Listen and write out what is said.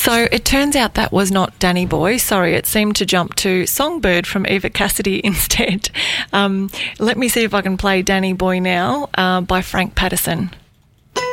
So it turns out that was not Danny Boy. Sorry, it seemed to jump to Songbird from Eva Cassidy instead. Let me see if I can play Danny Boy now by Frank Patterson.